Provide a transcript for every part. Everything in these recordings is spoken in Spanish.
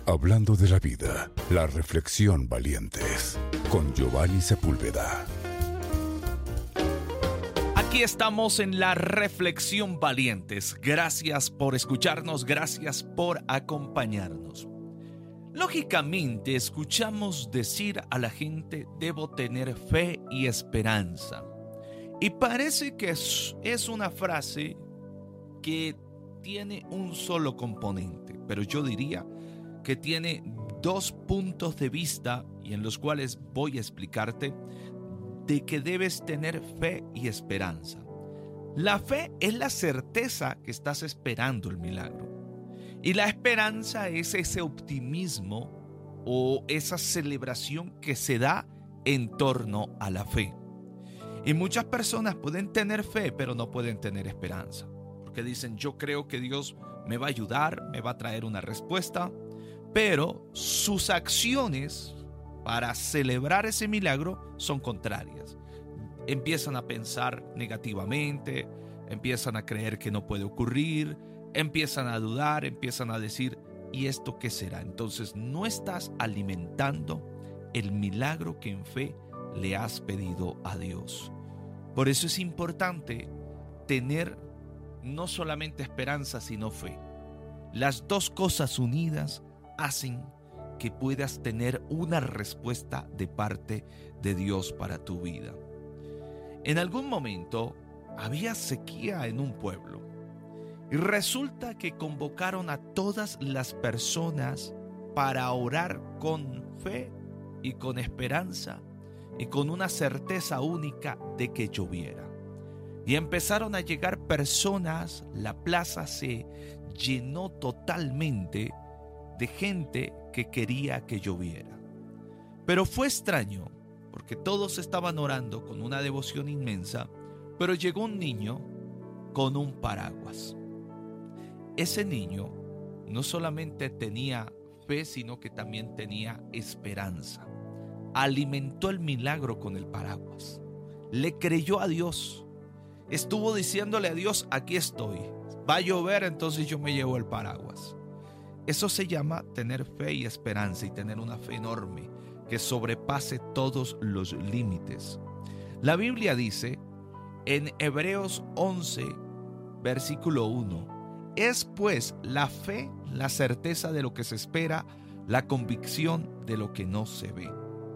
Hablando de la vida, la reflexión valientes, con Giovanni Sepúlveda. Aquí estamos en la reflexión valientes. Gracias por escucharnos, gracias por acompañarnos. Lógicamente escuchamos decir a la gente: debo tener fe y esperanza. Y parece que es una frase que tiene un solo componente, pero yo diría que tiene dos puntos de vista y en los cuales voy a explicarte de que debes tener fe y esperanza. La fe es la certeza que estás esperando el milagro. Y la esperanza es ese optimismo o esa celebración que se da en torno a la fe. Y muchas personas pueden tener fe, pero no pueden tener esperanza. Porque dicen: yo creo que Dios me va a ayudar, me va a traer una respuesta. Pero sus acciones para celebrar ese milagro son contrarias. Empiezan a pensar negativamente, empiezan a creer que no puede ocurrir, empiezan a dudar, empiezan a decir: ¿y esto qué será? Entonces no estás alimentando el milagro que en fe le has pedido a Dios. Por eso es importante tener no solamente esperanza, sino fe. Las dos cosas unidas hacen que puedas tener una respuesta de parte de Dios para tu vida. En algún momento había sequía en un pueblo y resulta que convocaron a todas las personas para orar con fe y con esperanza y con una certeza única de que lloviera. Y empezaron a llegar personas, la plaza se llenó totalmente de gente que quería que lloviera. Pero fue extraño, porque todos estaban orando con una devoción inmensa, pero llegó un niño con un paraguas. Ese niño no solamente tenía fe, sino que también tenía esperanza. Alimentó el milagro con el paraguas. Le creyó a Dios. Estuvo diciéndole a Dios: aquí estoy. Va a llover, entonces yo me llevo el paraguas. Eso se llama tener fe y esperanza, y tener una fe enorme que sobrepase todos los límites. La Biblia dice en Hebreos 11, versículo 1: es pues la fe la certeza de lo que se espera, la convicción de lo que no se ve.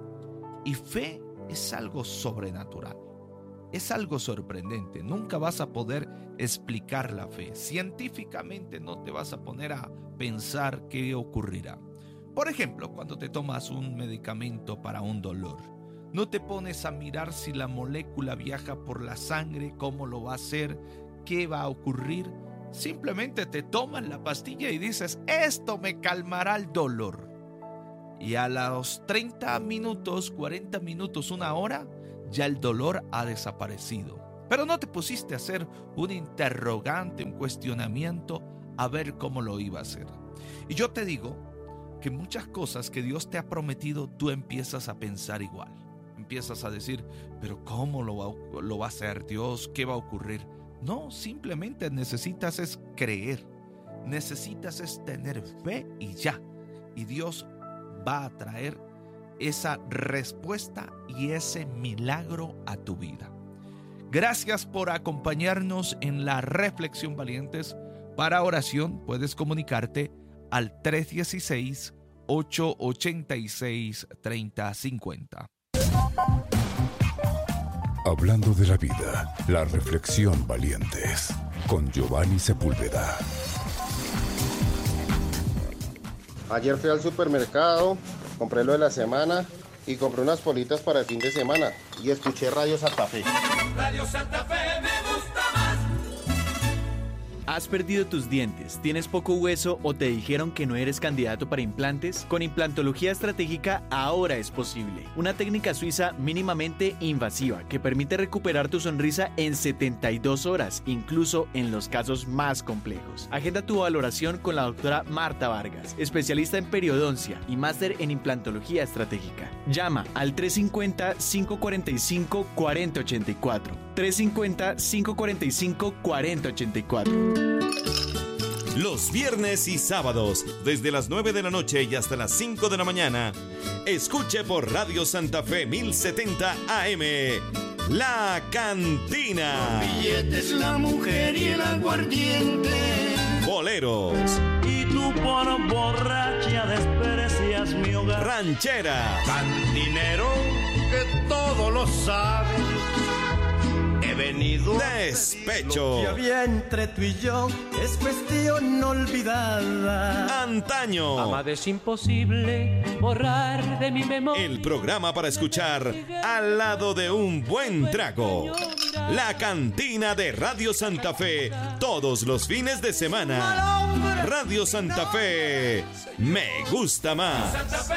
Y fe es algo sobrenatural. Es algo sorprendente. Nunca vas a poder explicar la fe. Científicamente no te vas a poner a pensar qué ocurrirá. Por ejemplo, cuando te tomas un medicamento para un dolor, no te pones a mirar si la molécula viaja por la sangre, cómo lo va a hacer, qué va a ocurrir. Simplemente te tomas la pastilla y dices: esto me calmará el dolor. Y a los 30 minutos, 40 minutos, una hora, ya el dolor ha desaparecido. Pero no te pusiste a hacer un interrogante, un cuestionamiento, a ver cómo lo iba a hacer. Y yo te digo que muchas cosas que Dios te ha prometido, tú empiezas a pensar igual. Empiezas a decir: pero ¿cómo lo va a hacer Dios? ¿Qué va a ocurrir? No, simplemente necesitas es creer. Necesitas es tener fe y ya. Y Dios va a traer esa respuesta y ese milagro a tu vida. Gracias por acompañarnos en la Reflexión Valientes. Para oración puedes comunicarte al 316-886-3050. Hablando de la vida, la reflexión valientes, con Giovanni Sepúlveda. Ayer fui al supermercado, compré lo de la semana y compré unas politas para el fin de semana y escuché Radio Santa Fe. Radio Santa Fe me gusta más. ¿Has perdido tus dientes? ¿Tienes poco hueso o te dijeron que no eres candidato para implantes? Con implantología estratégica ahora es posible. Una técnica suiza mínimamente invasiva que permite recuperar tu sonrisa en 72 horas, incluso en los casos más complejos. Agenda tu valoración con la doctora Marta Vargas, especialista en periodoncia y máster en implantología estratégica. Llama al 350-545-4084. 350-545-4084. Los viernes y sábados, desde las 9 de la noche y hasta las 5 de la mañana, escuche por Radio Santa Fe 1070 AM, La Cantina. Billetes, la mujer y el aguardiente. Boleros. Y tú por borracha desprecias mi hogar. Rancheras. Cantinero, que todo lo sabe. He venido. Despecho. Lo que había entre tú y yo es cuestión olvidada. Antaño. Amada, es imposible borrar de mi memoria. El programa para escuchar al lado de un buen trago. La Cantina de Radio Santa Fe, todos los fines de semana. Radio Santa Fe, me gusta más.